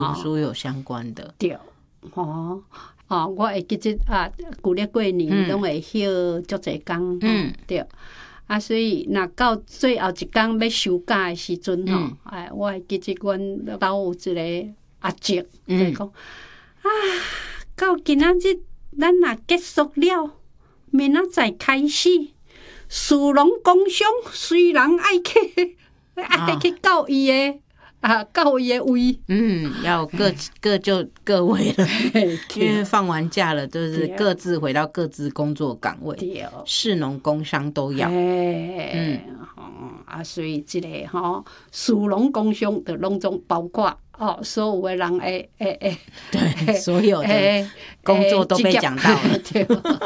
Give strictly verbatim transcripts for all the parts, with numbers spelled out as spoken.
读书有相关的。 对，哦哦，我会记得啊，旧历过年拢会休足侪工，嗯，对。啊，所以若到最后一工要收假的时阵吼，哎、嗯，我会记得阮兜有一个阿叔，就讲、嗯、啊，到今仔日咱若结束了，明仔载开始，事农工商虽然爱去爱去到伊的。啊，到伊的位， 嗯，要各各就各位了，因为放完假了，就是各自回到各自工作岗位，士农工商都要。 嗯，啊，所以这个吼，士农工商的拢总包括哦，所有的人诶诶诶， 对，所有的工作都被讲到了，对。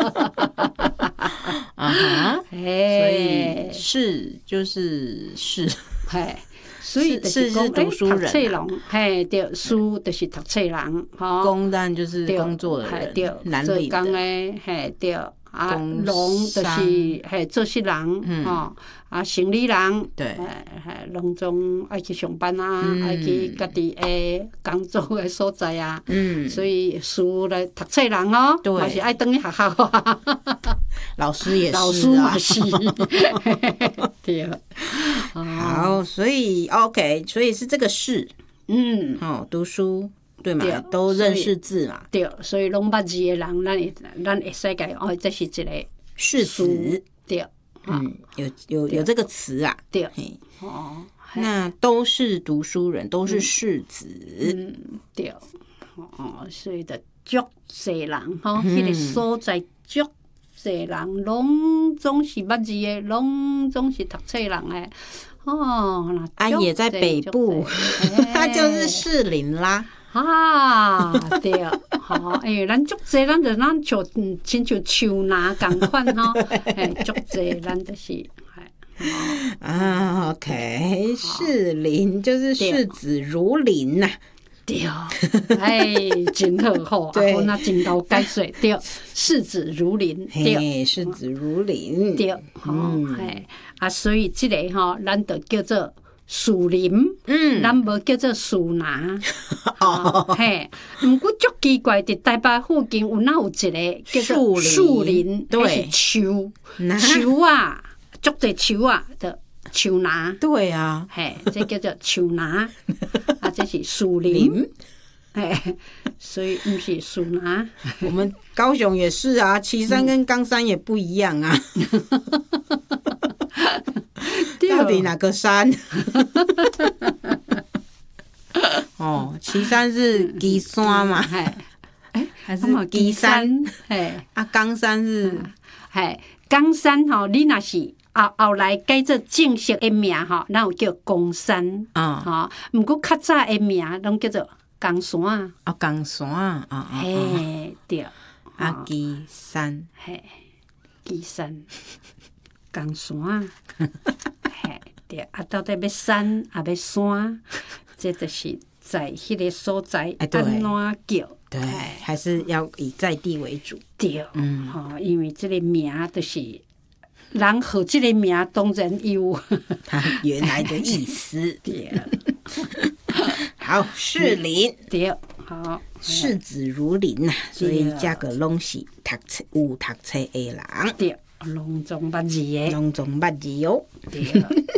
啊哈，所以是就是是， 嘿。所以就是讲， 读书人、啊， 读册人，嘿，对，书就是读册人，吼。 工当然就是工作的人， 对， 蓝领的， 嘿，对，啊，农就是嘿做事人，嗯、吼，啊，生理人， 对， 嘿，农总爱去上班啊，嗯、爱去家己诶工作诶所在啊，嗯，所以书来读册人哦，对，嘛是爱等于学校啊。 老师也是、啊， 老师嘛是，对。 好，所以 OK， 所以是这个士，嗯，哦，读书对嘛，都认识字嘛， 对，所以拢捌字的人，咱会咱会使讲哦，这是一个士子， 对， 嗯，有有有这个词啊， 对，哦， 那都是读书人，都是士子， 嗯，对，哦，所以的足侪人吼，迄个所在足。侪人拢总是捌字的，拢总是读册人的，哦，那啊也在北部，他就是士林啦。 啊，对，吼，诶，咱足侪，咱就咱就亲像树拿共款吼，诶，足侪，咱就是， 啊 ，OK， 士林就是士子如林呐。 对，哎，真好吼，啊，我那真够解说，对，士子如林，对， 士子如林， 对，吼，嘿，啊，所以这个吼，咱就叫做树林，嗯，咱无叫做树拿，哦，嘿，毋过足奇怪，伫台北附近有哪有一个叫做树林，对，树树啊，足侪树啊的。树拿， 对啊， 嘿，这叫做树拿，啊，这是树林，嘿，所以不是树拿。 我们高雄也是啊，旗山跟冈山也不一样啊。到底哪个山？哦，旗山是基山嘛， 哎， 还是基山？ 嘿， 啊，冈山是， 嘿，冈山吼，你若是。后后来改做正式的名吼，咱有叫冈山啊，吼，毋过较早的名拢叫做冈山啊。 哦，冈山啊，啊啊， 嘿，对， 啊，基山， 嘿，基山，冈山啊，嘿，对，啊，到底要山啊要山，这就是在迄个所在安怎叫？ 对，还是要以在地为主。 对，嗯，吼，因为这个名就是。人和这个名当然有他原来的意思。 对， 好，士林， 对，好， 士子如林呐，所以加个拢是读册有读册的人， 对，拢总捌字的， 拢总捌字哦。 对，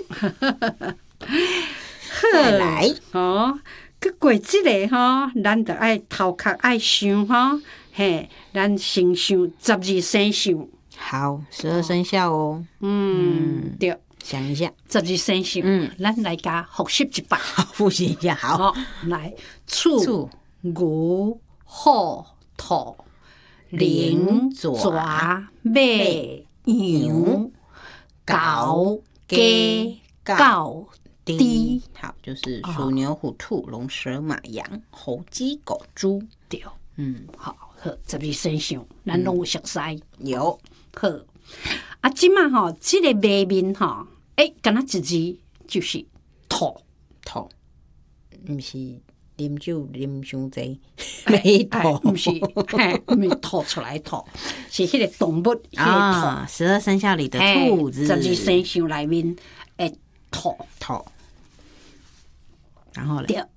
再来， 哦，佮过这个吼，咱着爱头壳爱想吼，嘿，咱先想十二生肖。 好，十二生肖哦。 嗯，对， 想一下， 十二生肖，嗯，咱来甲复习一摆， 复习一下。好， 来，鼠、牛、虎、兔、龙、蛇、马、羊、狗、鸡、狗、猪。 好，就是鼠、牛、虎、兔、龙、蛇、马、羊、猴、鸡、狗、猪。 对，嗯，好，好，十二生肖，咱拢有熟悉。 有。 好，啊，即马吼，即个卖面吼，诶，敢若一字就是兔， 兔，毋是啉酒啉伤济，没兔， 毋是，嘿，毋是吐出来兔，是迄个动物，迄个兔，十二生肖里的兔子， 十二生肖内面诶兔， 兔，然后咧， 对，